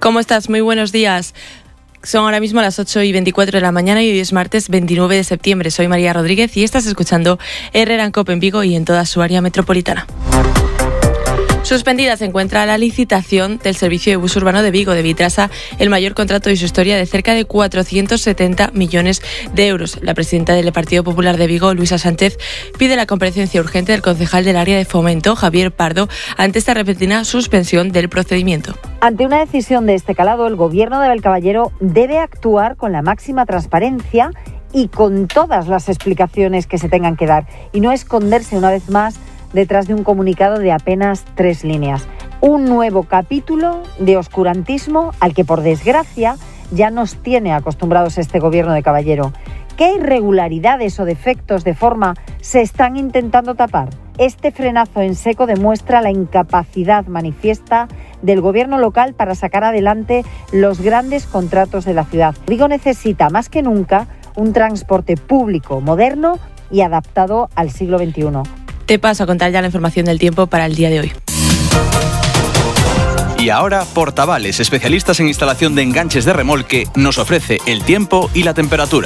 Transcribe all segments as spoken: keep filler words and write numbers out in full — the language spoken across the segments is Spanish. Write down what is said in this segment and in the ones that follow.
¿Cómo estás? Muy buenos días. Son ahora mismo las ocho y veinticuatro de la mañana y hoy es martes veintinueve de septiembre. Soy María Rodríguez y estás escuchando Herrera en Cope en Vigo y en toda su área metropolitana. Suspendida se encuentra la licitación del servicio de bus urbano de Vigo de Vitrasa, el mayor contrato de su historia de cerca de cuatrocientos setenta millones de euros. La presidenta del Partido Popular de Vigo, Luisa Sánchez, pide la comparecencia urgente del concejal del área de Fomento, Javier Pardo, ante esta repentina suspensión del procedimiento. Ante una decisión de este calado, el Gobierno de Belcaballero debe actuar con la máxima transparencia y con todas las explicaciones que se tengan que dar, y no esconderse una vez más detrás de un comunicado de apenas tres líneas. Un nuevo capítulo de oscurantismo al que, por desgracia, ya nos tiene acostumbrados este Gobierno de Caballero. ¿Qué irregularidades o defectos de forma se están intentando tapar? Este frenazo en seco demuestra la incapacidad manifiesta del Gobierno local para sacar adelante los grandes contratos de la ciudad. Vigo necesita más que nunca un transporte público moderno y adaptado al siglo veintiuno. Te paso a contar ya la información del tiempo para el día de hoy. Y ahora, Portavales, especialistas en instalación de enganches de remolque, nos ofrece el tiempo y la temperatura.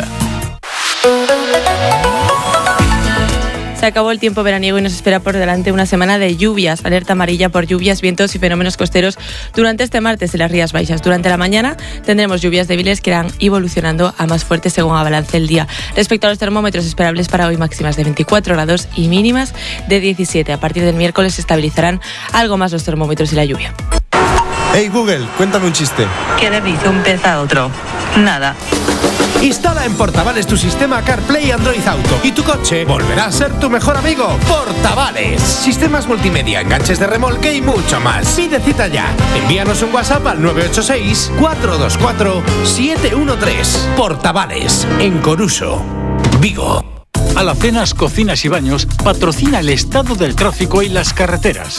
Se acabó el tiempo veraniego y nos espera por delante una semana de lluvias. Alerta amarilla por lluvias, vientos y fenómenos costeros durante este martes en las Rías Baixas. Durante la mañana tendremos lluvias débiles que irán evolucionando a más fuertes según avance el día. Respecto a los termómetros esperables para hoy, máximas de veinticuatro grados y mínimas de diecisiete. A partir del miércoles se estabilizarán algo más los termómetros y la lluvia. Hey Google, cuéntame un chiste. ¿Qué le dice un pez a otro? Nada. Instala en Portavales tu sistema CarPlay Android Auto y tu coche volverá a ser tu mejor amigo. Portavales. Sistemas multimedia, enganches de remolque y mucho más. Pide cita ya. Envíanos un WhatsApp al nueve ocho seis, cuatro dos cuatro, siete uno tres. Portavales, en Coruso, Vigo. Alacenas Cocinas y Baños patrocina el estado del tráfico y las carreteras.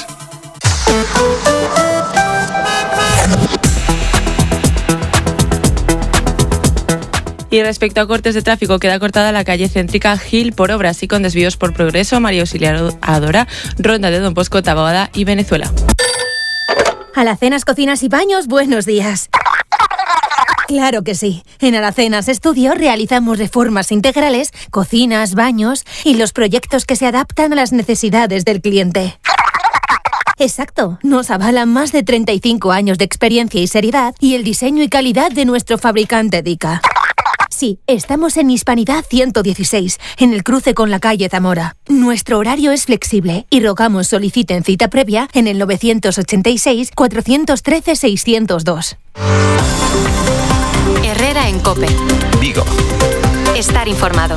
Y respecto a cortes de tráfico, queda cortada la calle céntrica Gil por obras y con desvíos por Progreso, María Auxiliadora, Ronda de Don Bosco, Taboada y Venezuela. Alacenas Cocinas y Baños, buenos días. Claro que sí. En Alacenas Estudio realizamos reformas integrales, cocinas, baños y los proyectos que se adaptan a las necesidades del cliente. Exacto, nos avalan más de treinta y cinco años de experiencia y seriedad y el diseño y calidad de nuestro fabricante Dica. Sí, estamos en Hispanidad ciento dieciséis, en el cruce con la calle Zamora. Nuestro horario es flexible y rogamos soliciten cita previa en el novecientos ochenta y seis, cuatrocientos trece, seiscientos dos. Herrera en Cope. Vigo. Estar informado.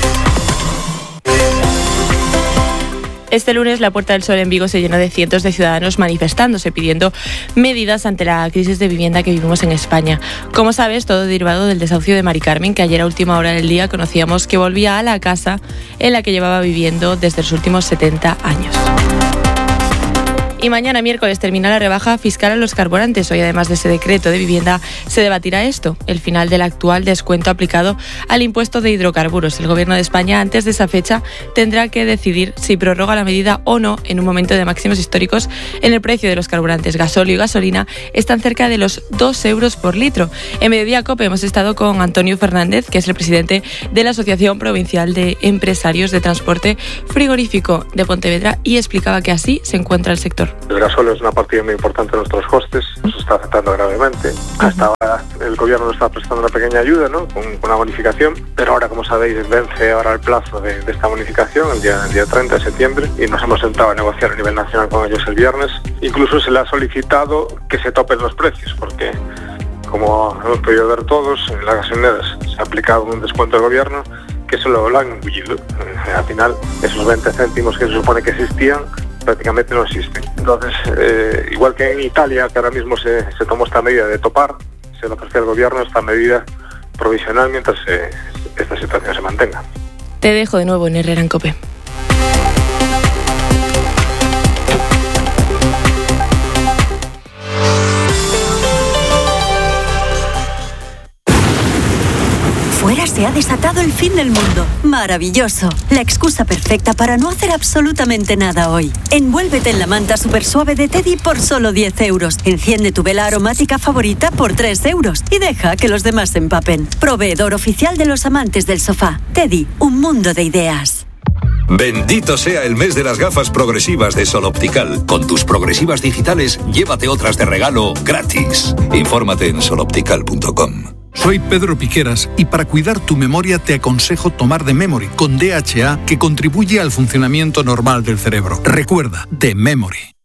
Este lunes la Puerta del Sol en Vigo se llenó de cientos de ciudadanos manifestándose, pidiendo medidas ante la crisis de vivienda que vivimos en España. Como sabes, todo derivado del desahucio de Mari Carmen, que ayer a última hora del día conocíamos que volvía a la casa en la que llevaba viviendo desde los últimos setenta años. Y mañana miércoles termina la rebaja fiscal a los carburantes. Hoy, además de ese decreto de vivienda, se debatirá esto, el final del actual descuento aplicado al impuesto de hidrocarburos. El Gobierno de España, antes de esa fecha, tendrá que decidir si prorroga la medida o no en un momento de máximos históricos en el precio de los carburantes. Gasóleo y gasolina están cerca de los dos euros por litro. En Mediodía Cope hemos estado con Antonio Fernández, que es el presidente de la Asociación Provincial de Empresarios de Transporte Frigorífico de Pontevedra, y explicaba que así se encuentra el sector. El gasóleo es una partida muy importante de nuestros costes, nos está afectando gravemente. Hasta ahora el gobierno nos está prestando una pequeña ayuda, ¿no?, con una bonificación, pero ahora, como sabéis, vence ahora el plazo de, de esta bonificación, el día, el día treinta de septiembre, y nos hemos sentado a negociar a nivel nacional con ellos el viernes. Incluso se le ha solicitado que se topen los precios, porque, como hemos podido ver todos, en las gasolineras se ha aplicado un descuento del gobierno que solo lo han engullido. Al final, esos veinte céntimos que se supone que existían, prácticamente no existen. Entonces, eh, igual que en Italia, que ahora mismo se, se tomó esta medida de topar, se le ofrece al gobierno esta medida provisional mientras eh, esta situación se mantenga. Te dejo de nuevo en Herrera en Cope. Fueras se ha desatado el fin del mundo. ¡Maravilloso! La excusa perfecta para no hacer absolutamente nada hoy. Envuélvete en la manta super suave de Teddy por solo diez euros. Enciende tu vela aromática favorita por tres euros. Y deja que los demás se empapen. Proveedor oficial de los amantes del sofá. Teddy, un mundo de ideas. Bendito sea el mes de las gafas progresivas de Sol Optical. Con tus progresivas digitales, llévate otras de regalo gratis. Infórmate en sol optical punto com. Soy Pedro Piqueras y para cuidar tu memoria te aconsejo tomar The Memory con D H A, que contribuye al funcionamiento normal del cerebro. Recuerda, The Memory.